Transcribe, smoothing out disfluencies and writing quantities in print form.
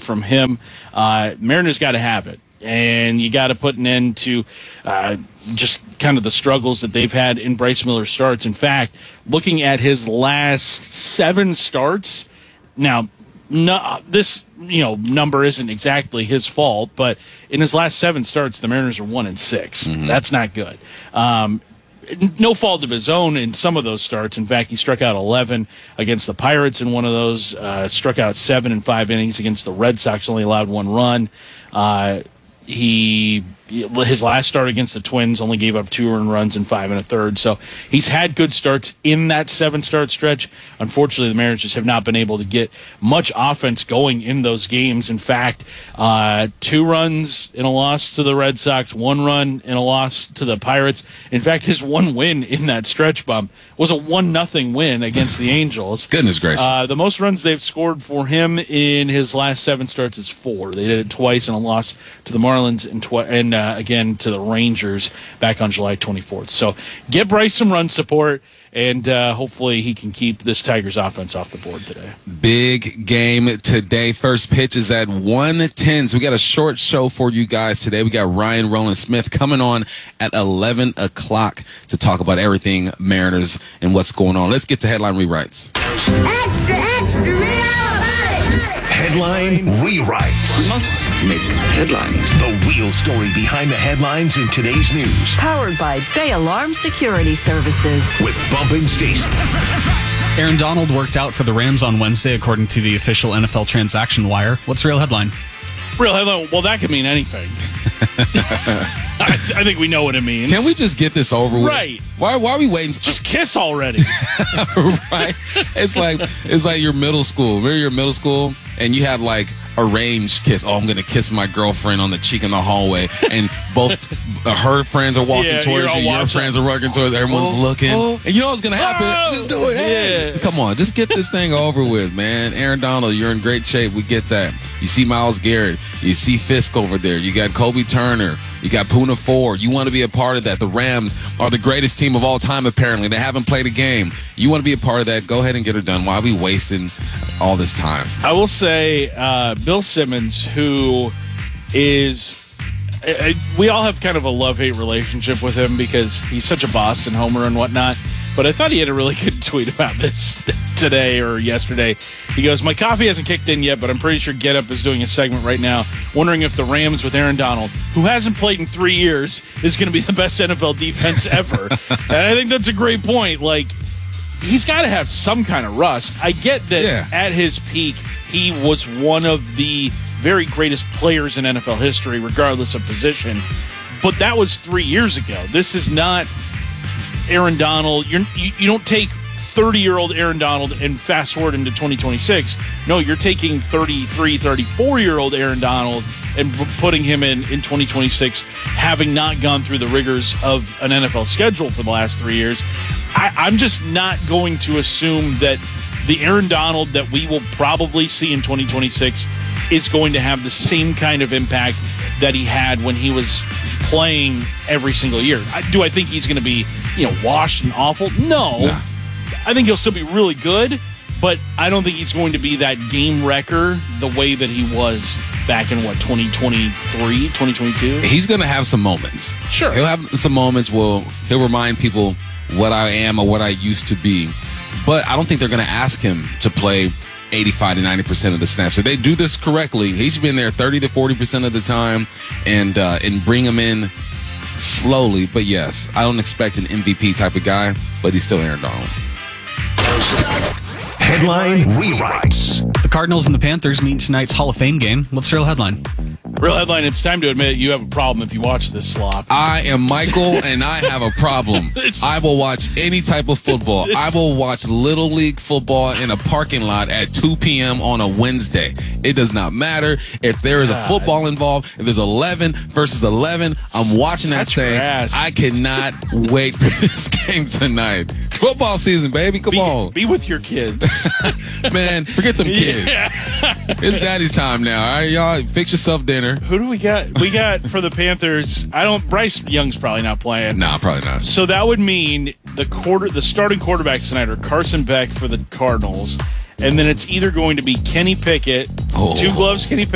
from him. Mariners got to have it. And you got to put an end to just kind of the struggles that they've had in Bryce Miller's starts. In fact, looking at his last 7 starts, now this number isn't exactly his fault, but in his last 7 starts, the Mariners are 1-6. Mm-hmm. That's not good. No fault of his own in some of those starts. In fact, he struck out 11 against the Pirates in one of those, struck out 7 in 5 innings against the Red Sox, only allowed 1 run. His last start against the Twins only gave up 2 earned runs in 5 1/3. So he's had good starts in that 7-start stretch. Unfortunately, the Mariners just have not been able to get much offense going in those games. In fact, 2 runs in a loss to the Red Sox, 1 run in a loss to the Pirates. In fact, his 1 win in that stretch bump was a 1-0 win against the Angels. Goodness gracious. The most runs they've scored for him in his last 7 starts is 4. They did it twice in a loss to the Marlins and again to the Rangers back on July 24th. So get Bryce some run support, and hopefully he can keep this Tigers offense off the board today. Big game today. First pitch is at 1:10. So we got a short show for you guys today. We got Ryan Rowland-Smith coming on at 11 o'clock to talk about everything Mariners and what's going on. Let's get to headline rewrites. Extra, extra, real Headline rewrites. Must make headlines. The real story behind the headlines in today's news. Powered by Bay Alarm Security Services. With Bump and Stacy. Aaron Donald worked out for the Rams on Wednesday, according to the official NFL transaction wire. What's the real headline? Real headline? Well, that could mean anything. I think we know what it means. Can we just get this over with? Right. Why are we waiting? Just kiss already. Right. It's like your middle school. Remember your middle school and you have like arranged kiss. Oh, I'm going to kiss my girlfriend on the cheek in the hallway. And both her friends are walking towards you. Your friends are walking towards you. Everyone's looking. And you know what's going to happen? Just do it. Hey. Yeah. Come on. Just get this thing over with, man. Aaron Donald, you're in great shape. We get that. You see Myles Garrett. You see Fisk over there. You got Kobe Turner. You got Poona Ford. You want to be a part of that. The Rams are the greatest team of all time, apparently. They haven't played a game. You want to be a part of that, go ahead and get it done. Why are we wasting all this time? I will say Bill Simmons, who is we all have kind of a love-hate relationship with him because he's such a Boston homer and whatnot. But I thought he had a really good tweet about this today or yesterday. He goes, "My coffee hasn't kicked in yet, but I'm pretty sure Get Up is doing a segment right now wondering if the Rams with Aaron Donald, who hasn't played in 3 years, is going to be the best NFL defense ever." And I think that's a great point. Like, he's got to have some kind of rust. I get that At his peak, he was one of the very greatest players in NFL history, regardless of position. But that was 3 years ago. This is not Aaron Donald. You don't take 30-year-old Aaron Donald and fast forward into 2026. No, you're taking 33, 34-year-old Aaron Donald and putting him in 2026, having not gone through the rigors of an NFL schedule for the last 3 years. I'm just not going to assume that the Aaron Donald that we will probably see in 2026 is going to have the same kind of impact that he had when he was playing every single year. Do I think he's going to be, washed and awful? No. I think he'll still be really good, but I don't think he's going to be that game wrecker the way that he was back in, 2023, 2022? He's going to have some moments. Sure. He'll have some moments where he'll remind people what I am or what I used to be. But I don't think they're going to ask him to play 85 to 90% of the snaps. If they do this correctly, he's been there 30 to 40% of the time and bring him in slowly. But yes, I don't expect an MVP type of guy, but he's still Aaron Donald. Headline rewrites. The Cardinals and the Panthers meet in tonight's Hall of Fame game. What's the real headline? Real headline, it's time to admit you have a problem if you watch this slop. I am Michael, and I have a problem. I will watch any type of football. I will watch Little League football in a parking lot at 2 p.m. on a Wednesday. It does not matter if there is a football involved. If there's 11 versus 11, I'm watching that thing. I cannot wait for this game tonight. Football season, baby. Come on. Be with your kids. Man, forget them kids. It's daddy's time now. All right, y'all, fix yourself dinner. Who do we got? We got for the Panthers. Bryce Young's probably not playing. No, probably not. So that would mean the starting quarterbacks tonight are Carson Beck for the Cardinals, and then it's either going to be Kenny Pickett, two gloves Kenny